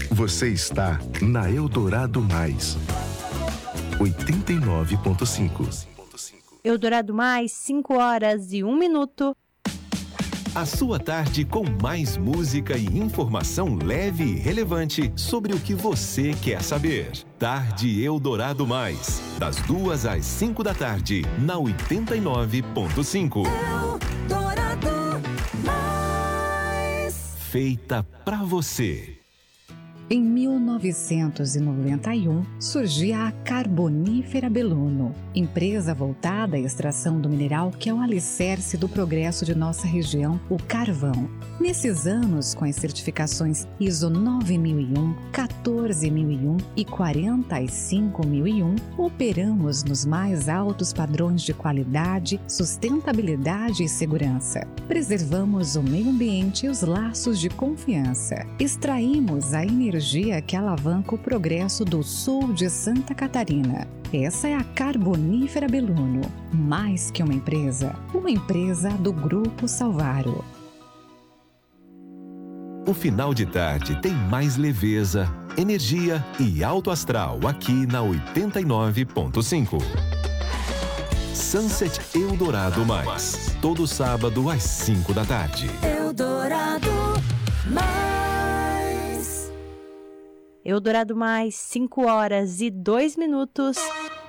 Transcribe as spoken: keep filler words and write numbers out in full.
Você está na Eldorado Mais, oitenta e nove ponto cinco. Eldorado Mais, cinco horas e um minuto. A sua tarde com mais música e informação leve e relevante sobre o que você quer saber. Tarde Eldorado Mais, das duas às cinco da tarde, na oitenta e nove ponto cinco. Eldorado Mais. Feita pra você. Em mil novecentos e noventa e um, surgia a Carbonífera Belluno, empresa voltada à extração do mineral que é o alicerce do progresso de nossa região, o carvão. Nesses anos, com as certificações ISO nove mil e um, quatorze mil e um e quarenta e cinco mil e um, operamos nos mais altos padrões de qualidade, sustentabilidade e segurança. Preservamos o meio ambiente e os laços de confiança. Extraímos a energia que alavanca o progresso do sul de Santa Catarina. Essa é a Carbonífera Belluno, mais que uma empresa, uma empresa do Grupo Salvaro. O final de tarde tem mais leveza, energia e alto astral aqui na oitenta e nove ponto cinco. Sunset Eldorado Mais, todo sábado às cinco da tarde. Eldorado Mais. Eldorado Mais, cinco horas e dois minutos.